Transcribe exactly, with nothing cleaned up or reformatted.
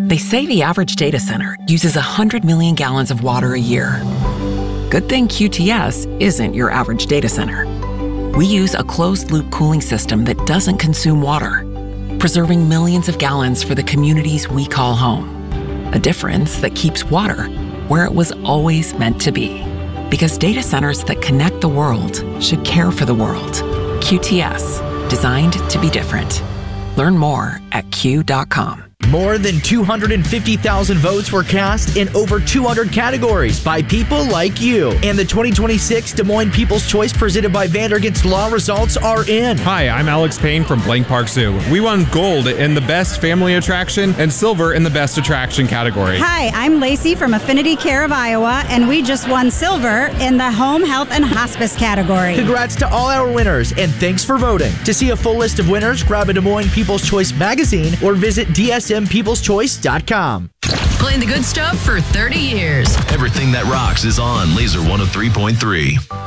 They say the average data center uses one hundred million gallons of water a year. Good thing Q T S isn't your average data center. We use a closed-loop cooling system that doesn't consume water, preserving millions of gallons for the communities we call home. A difference that keeps water where it was always meant to be. Because data centers that connect the world should care for the world. Q T S, designed to be different. Learn more at Q dot com. More than two hundred fifty thousand votes were cast in over two hundred categories by people like you. And the twenty twenty-six Des Moines People's Choice presented by Vandergast Law results are in. Hi, I'm Alex Payne from Blank Park Zoo. We won gold in the best family attraction and silver in the best attraction category. Hi, I'm Lacey from Affinity Care of Iowa, and we just won silver in the home health and hospice category. Congrats to all our winners, and thanks for voting. To see a full list of winners, grab a Des Moines People's Choice magazine or visit D S M peoples choice dot com. Playing the good stuff for thirty years. Everything that rocks is on Laser one oh three point three.